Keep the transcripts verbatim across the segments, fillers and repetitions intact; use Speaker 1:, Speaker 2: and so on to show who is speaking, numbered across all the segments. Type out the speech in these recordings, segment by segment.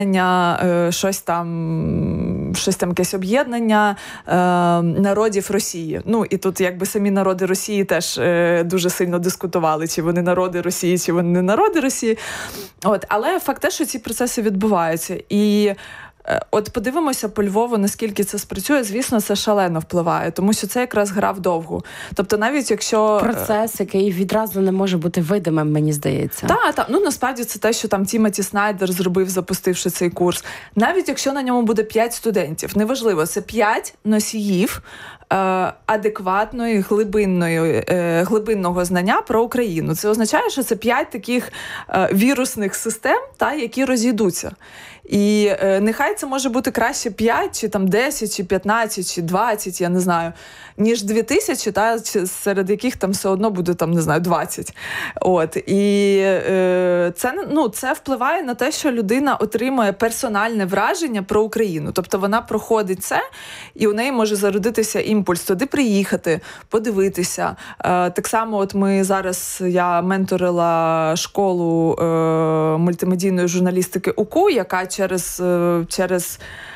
Speaker 1: щось там, щось там якесь об'єднання е, народів Росії. Ну, і тут якби самі народи Росії теж е, дуже сильно дискутували, чи вони народи Росії, чи вони не народи Росії. От, але факт те, що ці процеси відбуваються. І от подивимося по Львову, наскільки це спрацює. Звісно, це шалено впливає, тому що це якраз гра вдовгу. Тобто навіть якщо...
Speaker 2: Процес, який відразу не може бути видимим, мені здається.
Speaker 1: Так, так. Ну, насправді це те, що там Тімоті Снайдер зробив, запустивши цей курс. Навіть якщо на ньому буде п'ять студентів, неважливо, це п'ять носіїв е, адекватної, глибинної, е, глибинного знання про Україну. Це означає, що це п'ять таких е, вірусних систем, та, які розійдуться. І е, нехай це може бути краще п'ять, чи там десять, чи п'ятнадцять, чи двадцять, я не знаю, ніж дві тисячі, та, серед яких там все одно буде, там, не знаю, двадцять. От. І е, це, ну, це впливає на те, що людина отримує персональне враження про Україну. Тобто вона проходить це, і у неї може зародитися імпульс туди приїхати, подивитися. Е, так само от ми зараз, я менторила школу е, мультимедійної журналістики УКУ, яка через, через,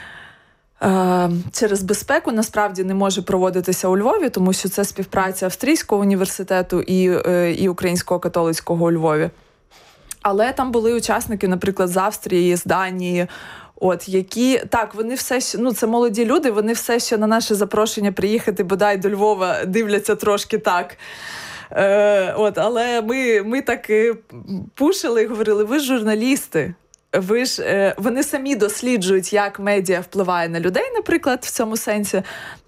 Speaker 1: е, через безпеку насправді не може проводитися у Львові, тому що це співпраця Австрійського університету і, е, і Українського католицького у Львові. Але там були учасники, наприклад, з Австрії, з Данії, от, які, так, вони все ще, ну, це молоді люди, вони все ще на наше запрошення приїхати, бодай, до Львова дивляться трошки так. Е, от, але ми, ми так пушили і говорили, ви ж журналісти. Ви ж, е, вони самі досліджують, як медіа впливає на людей, наприклад, в цьому сенсі,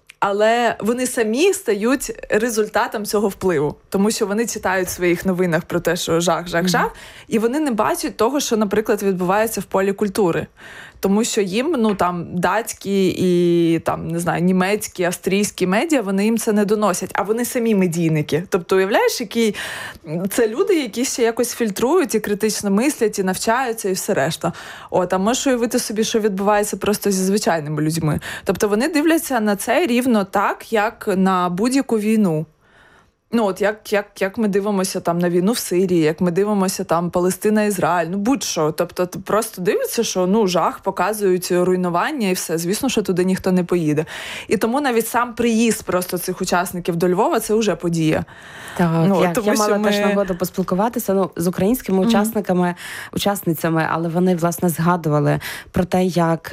Speaker 1: але вони самі стають результатом цього впливу, тому що вони читають в своїх новинах про те, що жах, жах, жах, mm-hmm. і вони не бачать того, що, наприклад, відбувається в полі культури. Тому що їм, ну, там, датські і, там, не знаю, німецькі, австрійські медіа, вони їм це не доносять, а вони самі медійники. Тобто, уявляєш, які це люди, які ще якось фільтрують і критично мислять, і навчаються, і все решта. От, а можеш уявити собі, що відбувається просто зі звичайними людьми. Тобто, вони дивляться на це рівно так, як на будь-яку війну. Ну, от як, як, як ми дивимося там на війну в Сирії, як ми дивимося там Палестина-Ізраїль, ну будь-що. Тобто просто дивиться, що ну жах, показують руйнування і все. Звісно, що туди ніхто не поїде. І тому навіть сам приїзд просто цих учасників до Львова – це вже подія.
Speaker 2: Так,
Speaker 1: ну,
Speaker 2: я,
Speaker 1: тому,
Speaker 2: я мала
Speaker 1: ми...
Speaker 2: теж нагоду поспілкуватися ну, з українськими mm-hmm. учасниками, учасницями, але вони, власне, згадували про те, як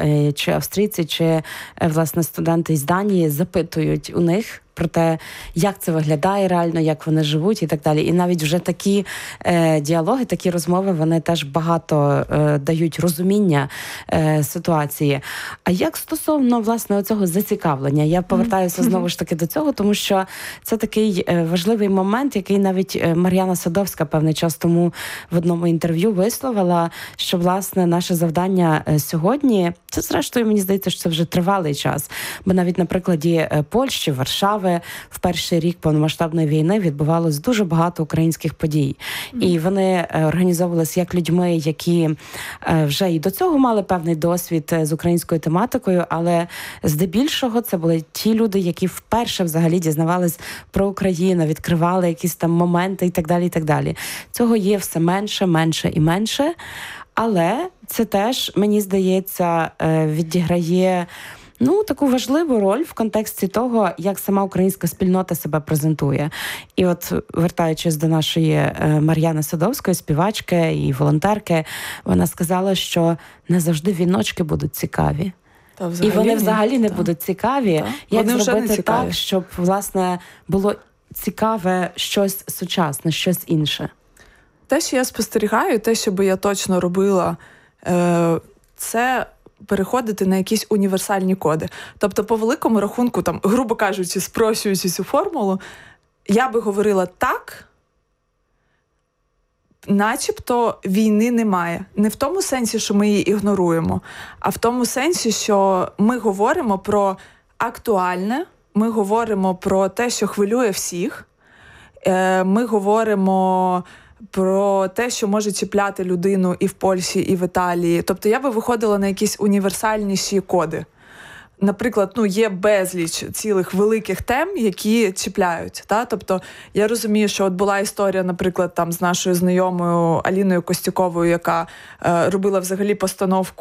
Speaker 2: чи австрійці, чи, власне, студенти із Данії запитують у них про те, як це виглядає реально, як вони живуть і так далі. І навіть вже такі е, діалоги, такі розмови, вони теж багато е, дають розуміння е, ситуації. А як стосовно, власне, оцього зацікавлення? Я повертаюся знову ж таки до цього, тому що це такий е, важливий момент, який навіть Мар'яна Садовська певний час тому в одному інтерв'ю висловила, що, власне, наше завдання сьогодні, це, зрештою, мені здається, що це вже тривалий час. Бо навіть на прикладі Польщі, Варшави, в перший рік повномасштабної війни відбувалось дуже багато українських подій. Mm-hmm. І вони організовувалися як людьми, які вже і до цього мали певний досвід з українською тематикою, але здебільшого це були ті люди, які вперше взагалі дізнавались про Україну, відкривали якісь там моменти і так далі, і так далі. Цього є все менше, менше і менше. Але це теж, мені здається, відіграє ну, таку важливу роль в контексті того, як сама українська спільнота себе презентує. І от, вертаючись до нашої Мар'яни Садовської, співачки і волонтерки, вона сказала, що не завжди віночки будуть цікаві.
Speaker 1: Та, взагалі,
Speaker 2: і вони взагалі не
Speaker 1: та.
Speaker 2: будуть цікаві. Та. Як вони зробити так, щоб, власне, було цікаве щось сучасне, щось інше?
Speaker 1: Те, що я спостерігаю, те, що би я точно робила, це переходити на якісь універсальні коди. Тобто, по великому рахунку, там, грубо кажучи, спрощуючи цю формулу, я би говорила так, начебто війни немає. Не в тому сенсі, що ми її ігноруємо, а в тому сенсі, що ми говоримо про актуальне, ми говоримо про те, що хвилює всіх, ми говоримо про те, що може чіпляти людину і в Польщі, і в Італії. Тобто я би виходила на якісь універсальніші коди. наприклад, ну, є безліч цілих великих тем, які чіпляють. Та? Тобто я розумію, що от була історія, наприклад, там з нашою знайомою Аліною Костюковою, яка е, робила взагалі постановку